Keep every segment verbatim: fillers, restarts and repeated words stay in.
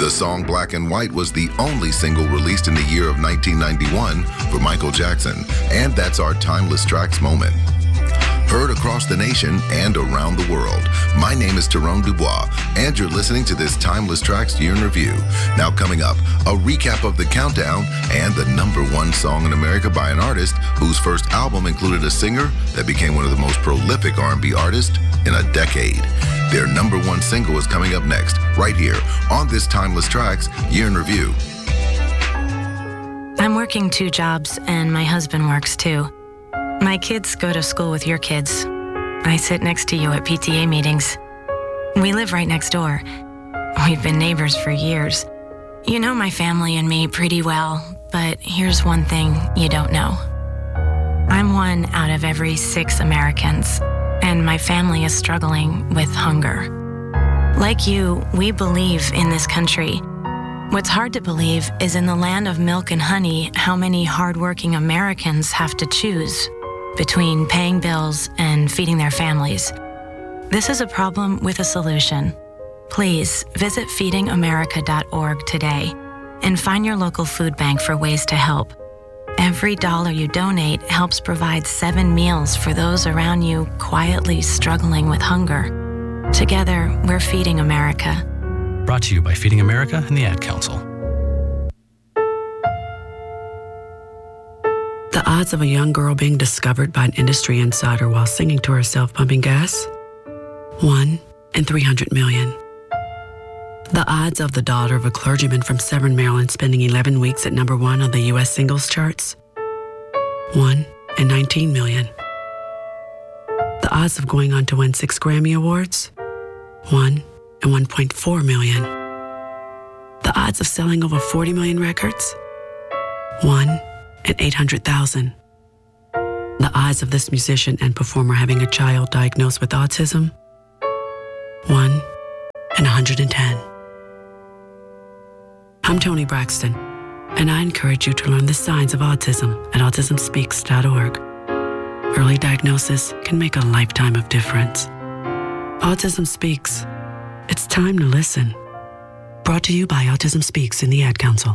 The song Black and White was the only single released in the year of nineteen ninety-one for Michael Jackson, and that's our Timeless Tracks moment. Heard across the nation and around the world. My name is Tyrone Dubois, and you're listening to this Timeless Tracks Year in Review. Now coming up, a recap of the countdown and the number one song in America by an artist whose first album included a singer that became one of the most prolific R and B artists in a decade. Their number one single is coming up next, right here on this Timeless Tracks Year in Review. I'm working two jobs, and my husband works too. My kids go to school with your kids. I sit next to you at P T A meetings. We live right next door. We've been neighbors for years. You know my family and me pretty well, but here's one thing you don't know. I'm one out of every six Americans, and my family is struggling with hunger. Like you, we believe in this country. What's hard to believe is in the land of milk and honey, how many hardworking Americans have to choose between paying bills and feeding their families. This is a problem with a solution. Please visit feeding america dot org today and find your local food bank for ways to help. Every dollar you donate helps provide seven meals for those around you quietly struggling with hunger. Together, we're Feeding America. Brought to you by Feeding America and the Ad Council. The odds of a young girl being discovered by an industry insider while singing to herself pumping gas? One in three hundred million. The odds of the daughter of a clergyman from Severn, Maryland spending eleven weeks at number one on the U S singles charts? One in nineteen million. The odds of going on to win six Grammy Awards? One in one point four million. The odds of selling over forty million records? One in eight hundred thousand. The odds of this musician and performer having a child diagnosed with autism? One in one hundred ten. I'm Toni Braxton, and I encourage you to learn the signs of autism at autism speaks dot org. Early diagnosis can make a lifetime of difference. Autism Speaks. It's time to listen. Brought to you by Autism Speaks and the Ad Council.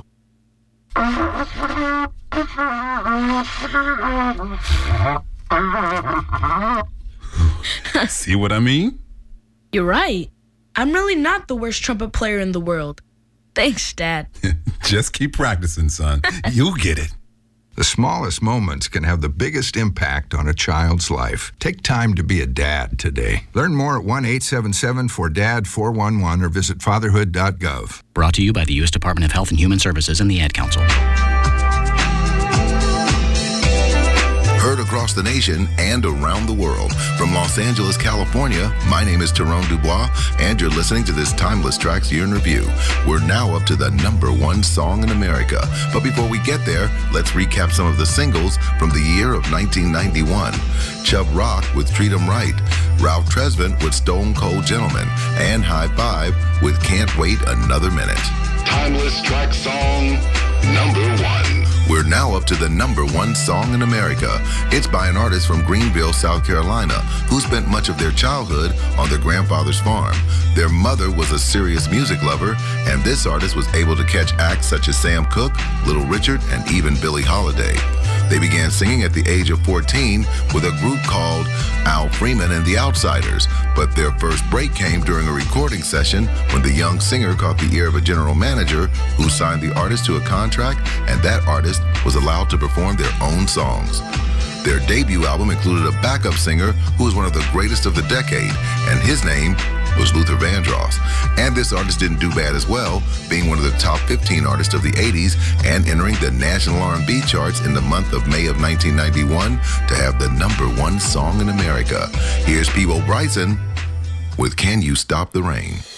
See what I mean? You're right. I'm really not the worst trumpet player in the world. Thanks, Dad. Just keep practicing, son. You'll get it. The smallest moments can have the biggest impact on a child's life. Take time to be a dad today. Learn more at one eight seven seven four D A D four one one or visit fatherhood dot gov. Brought to you by the U S Department of Health and Human Services and the Ad Council. Heard across the nation and around the world. From Los Angeles, California, my name is Tyrone Dubois, and you're listening to this Timeless Tracks Year in Review. We're now up to the number one song in America. But before we get there, let's recap some of the singles from the year of nineteen ninety-one. Chubb Rock with Treat 'Em Right, Ralph Tresvant with Stone Cold Gentleman, and High Five with Can't Wait Another Minute. Timeless Track Song number one. We're now up to the number one song in America. It's by an artist from Greenville, South Carolina, who spent much of their childhood on their grandfather's farm. Their mother was a serious music lover, and this artist was able to catch acts such as Sam Cooke, Little Richard, and even Billie Holiday. They began singing at the age of fourteen with a group called Al Freeman and the Outsiders, but their first break came during a recording session when the young singer caught the ear of a general manager who signed the artist to a contract, and that artist was allowed to perform their own songs. Their debut album included a backup singer who was one of the greatest of the decade, and his name was Luther Vandross. And this artist didn't do bad as well, being one of the top fifteen artists of the eighties and entering the national R and B charts in the month of May of nineteen ninety-one to have the number one song in America. Here's Peabo Bryson with Can You Stop the Rain?